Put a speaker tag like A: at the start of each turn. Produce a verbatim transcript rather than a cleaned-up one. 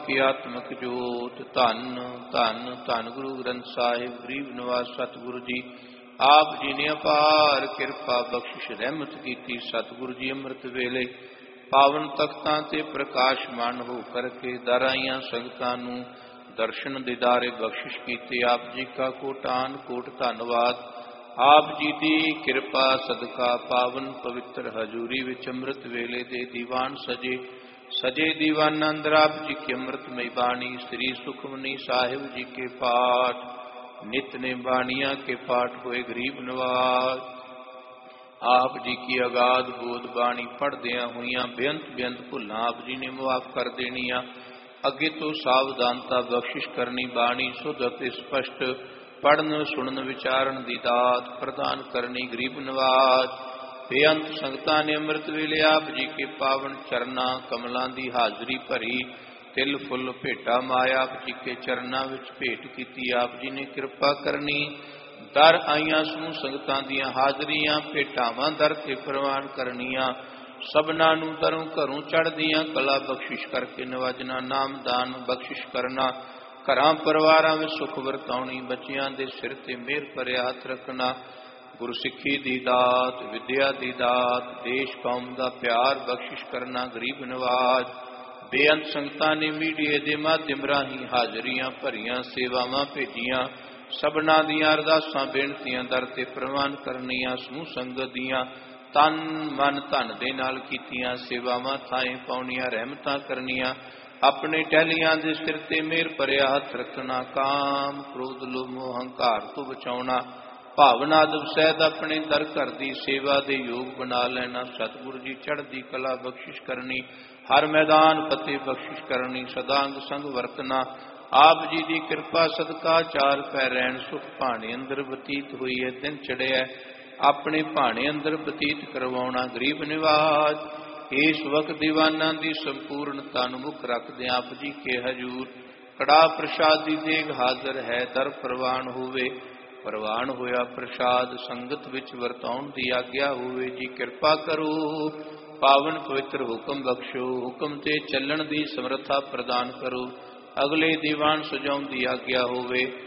A: की आत्मक जोत। धन धन धन गुरु ग्रंथ साहिब गरीब निवास सतगुरु जी आप जी ने अपार किरपा बख्शिश रहमत की। सतगुरु जी अमृत वेले पावन तख्तां ते प्रकाशमान हो करके दर आईयां संगतां नूं दर्शन दीदारे बख्शिश कीते। आप जी का कोटान कोट धन्नवाद। आप जी की किरपा सदका पावन पवित्र हजूरी विच अमृत वेले दे दीवान सजे सजे दीवाना अंदर आप जी की अमृतमय बाणी श्री सुखमनी साहिब जी के पाठ नित ने बाणिया के पाठ हुए गरीब नवाज। आप जी की अगाध बोध बाणी पढ़दिया हुई बेअंत बेअंत भुलां आप जी ने मुआफ कर देनिया। अगे तो सावधानता बख्शिश करनी बाणी शुद्ध अते स्पष्ट पढ़न सुनन विचारण दी दात प्रदान करनी गरीब नवाज। बेअंत संगतां ने अमृत वेले आप जी के पावन चरना कमलों की हाजरी भरी तिल फुल भेटा माया आप जी के चरना विच भेट की। आप जी ने कृपा करनी दर आईयां समूह संगतां दियां हाजरियां भेटावां दर ते प्रवान करनियां। सबना नूं दरों घरों चढ़दियां कला बख्शिश करके नवाजना नाम दान बख्शिश करना। घरां परिवारां विच सुख वरताउणी बच्चियां दे सिर ते मेहर भरे हथ रखना। गुरसिੱਖੀ दी दात विद्या दी दात देश कौम का प्यार बख्शिश करना गरीब नवाज। बेअंत संगतां ने मीडिया के माध्यम राही हाजरियां भरियां सेवावां भेजियां। सबना दियां अरदासां बेनतियां दर ते प्रवान करनियां। समूह संगत दियां तन मन धन दे नाल कीतियां सेवावां थाएं पाउणियां रहमतां करनियां। अपने टहलियां दे सिर ते मेहर भरिया हथ रखना। काम क्रोध लोभ मोह हंकार तो बचाउणा। भावना अदब सहित अपने दर घर की सेवा के योग बना लेना। सतगुरु जी चढ़ती कला बख्शिश करनी हर मैदान फतेह बख्शिश करनी। सदांग संग वरतना आप जी की कृपा सदका चार पै रैन सुख भाने अंदर बतीत हुई है। दिन चढ़िया अपने भाने अंदर बतीत करवाउणा गरीब निवाज। इस वक्त दीवाना की संपूर्णता नूं मुख रखदे आप जी के हजूर कड़ा प्रसाद की देग हाजिर है दर प्रवान होवे। प्रवान होया प्रसाद संगत विच वरताउण दी आग्या होवे। जी कृपा करो पावन पवित्र हुक्म बख्शो हुक्म ते चलण दी समर्था प्रदान करो। अगले दीवान सजाउण दी आग्या होवे।